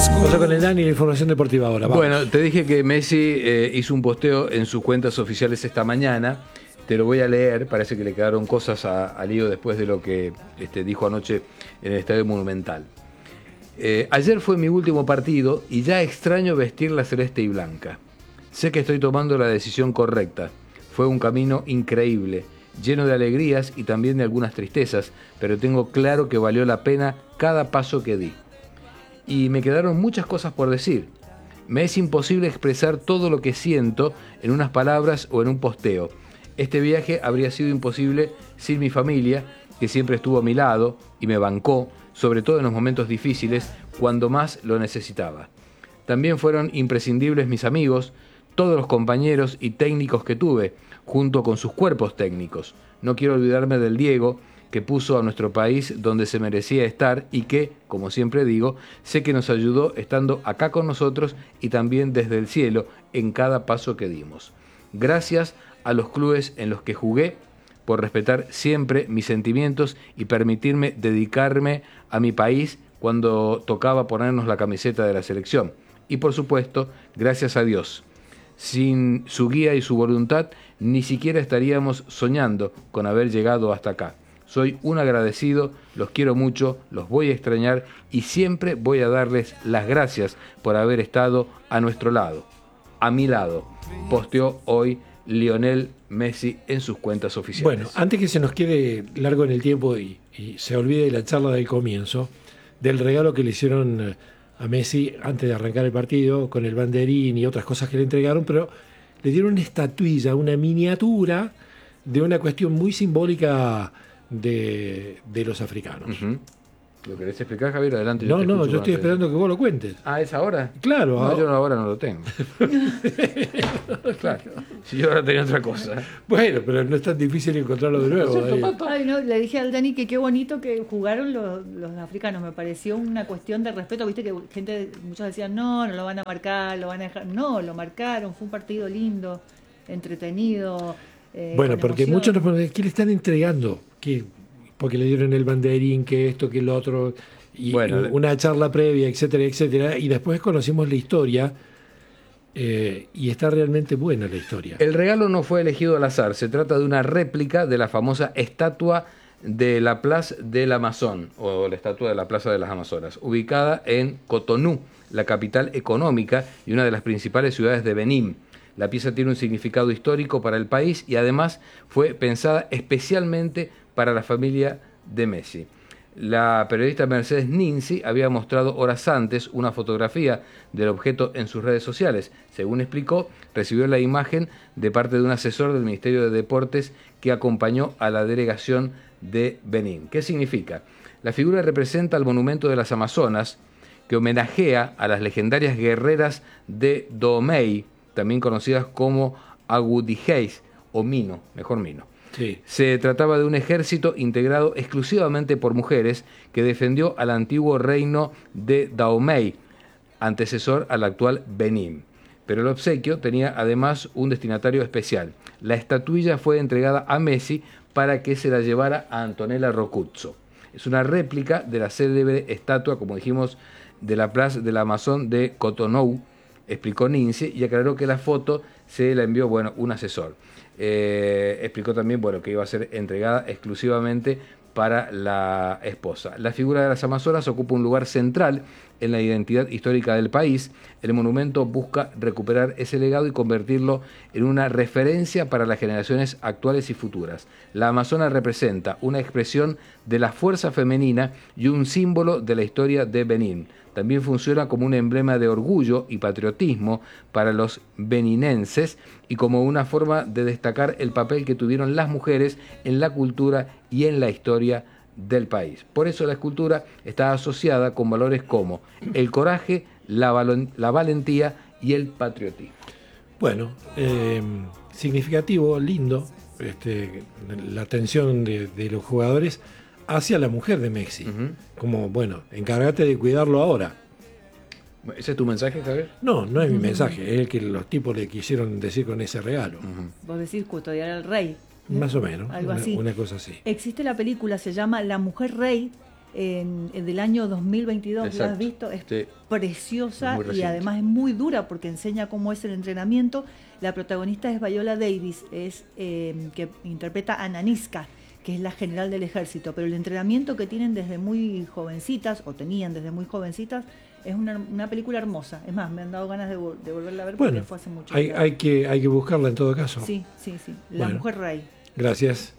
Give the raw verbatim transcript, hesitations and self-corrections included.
Vamos con el Dani y la información deportiva ahora. Vamos. Bueno, te dije que Messi eh, hizo un posteo en sus cuentas oficiales esta mañana. Te lo voy a leer, parece que le quedaron cosas a, a Lío después de lo que este, dijo anoche en el Estadio Monumental. Eh, ayer fue mi último partido y ya extraño vestir la celeste y blanca. Sé que estoy tomando la decisión correcta. Fue un camino increíble, lleno de alegrías y también de algunas tristezas, pero tengo claro que valió la pena cada paso que di. Y me quedaron muchas cosas por decir. Me es imposible expresar todo lo que siento en unas palabras o en un posteo. Este viaje habría sido imposible sin mi familia, que siempre estuvo a mi lado y me bancó, sobre todo en los momentos difíciles, cuando más lo necesitaba. También fueron imprescindibles mis amigos, todos los compañeros y técnicos que tuve, junto con sus cuerpos técnicos. No quiero olvidarme del Diego, que puso a nuestro país donde se merecía estar y que, como siempre digo, sé que nos ayudó estando acá con nosotros y también desde el cielo en cada paso que dimos. Gracias a los clubes en los que jugué por respetar siempre mis sentimientos y permitirme dedicarme a mi país cuando tocaba ponernos la camiseta de la selección. Y por supuesto, gracias a Dios. Sin su guía y su voluntad, ni siquiera estaríamos soñando con haber llegado hasta acá. Soy un agradecido, los quiero mucho, los voy a extrañar y siempre voy a darles las gracias por haber estado a nuestro lado, a mi lado, posteó hoy Lionel Messi en sus cuentas oficiales. Bueno, antes que se nos quede largo en el tiempo y, y se olvide de la charla del comienzo, del regalo que le hicieron a Messi antes de arrancar el partido, con el banderín y otras cosas que le entregaron, pero le dieron una estatuilla, una miniatura de una cuestión muy simbólica de, de los africanos. Uh-huh. ¿Lo querés explicar, Javier? Adelante. No, no, yo estoy esperando que vos lo cuentes. Ah, ¿es ahora? Claro. No, yo ahora no lo tengo. Claro. Si yo ahora tenía otra cosa. Bueno, pero no es tan difícil encontrarlo de nuevo. Ay, no, le dije al Dani que qué bonito que jugaron los, los africanos. Me pareció una cuestión de respeto. Viste que gente, muchos decían, no, no lo van a marcar, lo van a dejar. No, lo marcaron. Fue un partido lindo, entretenido. Eh, bueno, porque emoción. muchos nos ponen, ¿qué le están entregando? ¿Qué? Porque le dieron el banderín, que esto, que lo otro, y bueno, una charla previa, etcétera, etcétera, y después conocimos la historia, eh, y está realmente buena la historia. El regalo no fue elegido al azar, se trata de una réplica de la famosa estatua de la Plaza del Amazon, o la estatua de la Plaza de las Amazonas, ubicada en Cotonú, la capital económica y una de las principales ciudades de Benín. La pieza tiene un significado histórico para el país y además fue pensada especialmente para la familia de Messi. La periodista Mercedes Ninzi había mostrado horas antes una fotografía del objeto en sus redes sociales. Según explicó, recibió la imagen de parte de un asesor del Ministerio de Deportes que acompañó a la delegación de Benín. ¿Qué significa? La figura representa el monumento de las Amazonas, que homenajea a las legendarias guerreras de Dahomey, también conocidas como Agudijeis o Mino, mejor Mino. Sí. Se trataba de un ejército integrado exclusivamente por mujeres que defendió al antiguo reino de Dahomey, antecesor al actual Benín. Pero el obsequio tenía además un destinatario especial. La estatuilla fue entregada a Messi para que se la llevara a Antonella Roccuzzo. Es una réplica de la célebre estatua, como dijimos, de la Plaza del Amazon de Cotonou, explicó Ninzi, y aclaró que la foto se la envió, bueno, un asesor. Eh, explicó también, bueno, que iba a ser entregada exclusivamente para la esposa. La figura de las Amazonas ocupa un lugar central en la identidad histórica del país. El monumento busca recuperar ese legado y convertirlo en una referencia para las generaciones actuales y futuras. La Amazona representa una expresión de la fuerza femenina y un símbolo de la historia de Benín. También funciona como un emblema de orgullo y patriotismo para los beninenses y como una forma de destacar el papel que tuvieron las mujeres en la cultura y en la historia del país. Por eso la escultura está asociada con valores como el coraje, la, val- la valentía y el patriotismo. Bueno, eh, significativo, lindo, este, la atención de, de los jugadores hacia la mujer de Messi. Uh-huh. Como, bueno, encárgate de cuidarlo ahora. ¿Ese es tu mensaje, Javier? No, no es mi mensaje, es el que los tipos le quisieron decir con ese regalo. Uh-huh. Vos decís custodiar al rey. Más o menos, algo una, así. una cosa así. Existe la película, se llama La Mujer Rey, en, en del año dos mil veintidós, ¿la Exacto. has visto? Es Sí. preciosa Muy y reciente. además es muy dura porque enseña cómo es el entrenamiento. La protagonista es Viola Davis, es eh, que interpreta a Nanisca, que es la general del ejército, pero el entrenamiento que tienen desde muy jovencitas, o tenían desde muy jovencitas, es una, una película hermosa. Es más, me han dado ganas de, vol- de volverla a ver porque Bueno, fue hace mucho. hay, hay, que, hay que buscarla en todo caso. Sí, sí, sí. La Bueno. mujer rey. Gracias.